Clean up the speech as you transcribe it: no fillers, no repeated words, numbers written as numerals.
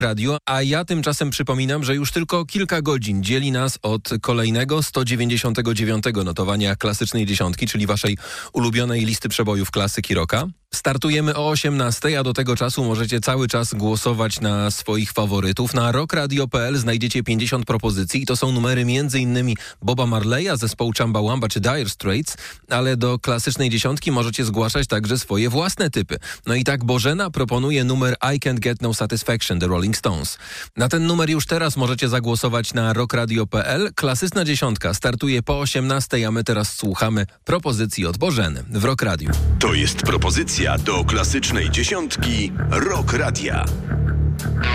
Radio, a ja tymczasem przypominam, że już tylko kilka godzin dzieli nas od kolejnego 199 notowania klasycznej dziesiątki, czyli waszej ulubionej listy przebojów klasyki rocka. Startujemy o 18, a do tego czasu możecie cały czas głosować na swoich faworytów. Na rockradio.pl znajdziecie 50 propozycji i to są numery m.in. Boba Marleya, zespołu Chumbawamba czy Dire Straits, ale do klasycznej dziesiątki możecie zgłaszać także swoje własne typy. No i tak Bożena proponuje numer I Can't Get No Satisfaction, The Rolling Stones. Na ten numer już teraz możecie zagłosować na rockradio.pl. Klasyczna dziesiątka startuje po 18, a my teraz słuchamy propozycji od Bożeny w Rock Radio. To jest propozycja do klasycznej dziesiątki Rock Radia.